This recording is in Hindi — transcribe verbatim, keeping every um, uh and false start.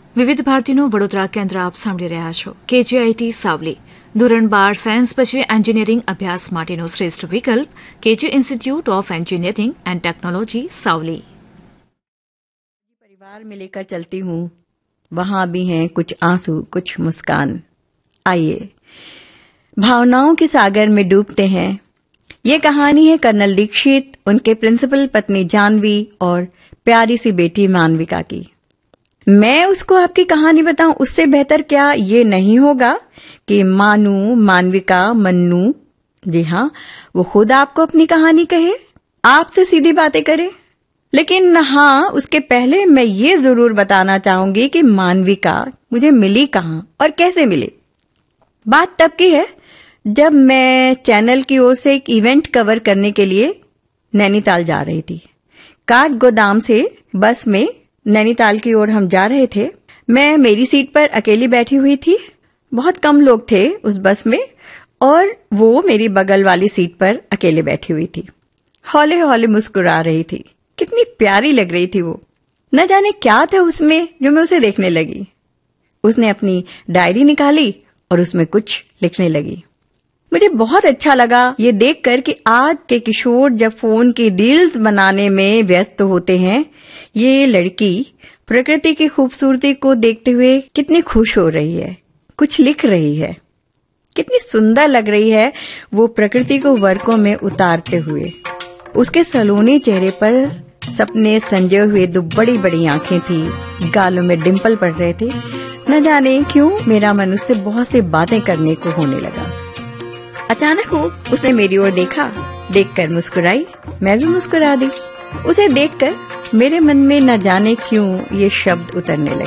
વિવિધ ભારતીનું વડોદરા કેન્દ્ર આપ સાંભળી રહ્યા છો. કેજીઆઈટી સાવલી ધોરણ બાર સાયન્સ પછી એન્જિનિયરિંગ અભ્યાસ માટેનો શ્રેષ્ઠ વિકલ્પ KG ઇન્સ્ટિટ્यूट of engineering and technology सावली. परिवार में लेकर चलती हूँ, वहां भी हैं कुछ आंसू कुछ मुस्कान. आइए भावनाओं के सागर में डूबते हैं. ये कहानी है कर्नल दीक्षित, उनके प्रिंसिपल पत्नी जानवी और प्यारी सी बेटी मानविका की. मैं उसको आपकी कहानी बताऊं उससे बेहतर क्या ये नहीं होगा कि मानू, मानविका, मन्नू, जी हाँ, वो खुद आपको अपनी कहानी कहे, आपसे सीधी बातें करे. लेकिन हाँ, उसके पहले मैं ये जरूर बताना चाहूंगी कि मानविका मुझे मिली कहाँ और कैसे मिली. बात तब की है जब मैं चैनल की ओर से एक इवेंट कवर करने के लिए नैनीताल जा रही थी. काठ गोदाम से बस में नैनीताल की ओर हम जा रहे थे. मैं मेरी सीट पर अकेली बैठी हुई थी. बहुत कम लोग थे उस बस में और वो मेरी बगल वाली सीट पर अकेले बैठी हुई थी. हौले हौले मुस्कुरा रही थी. कितनी प्यारी लग रही थी वो. न जाने क्या था उसमें जो मैं उसे देखने लगी. उसने अपनी डायरी निकाली और उसमें कुछ लिखने लगी. मुझे बहुत अच्छा लगा ये देखकर कि आज के किशोर जब फोन की रील्स बनाने में व्यस्त होते हैं, ये लड़की प्रकृति की खूबसूरती को देखते हुए कितनी खुश हो रही है, कुछ लिख रही है. कितनी सुंदर लग रही है वो प्रकृति को वर्कों में उतारते हुए. उसके सलोने चेहरे पर सपने संजोए हुए दो बड़ी बड़ी आंखें थी. गालों में डिंपल पड़ रहे थे. न जाने क्यों मेरा मन उससे बहुत सी बातें करने को होने लगा. अचानक वो उसने मेरी ओर देखा. देखकर मुस्कुराई. मैं भी मुस्कुरा दी. उसे देखकर मेरे मन में न जाने क्यों ये शब्द उतरने लगे.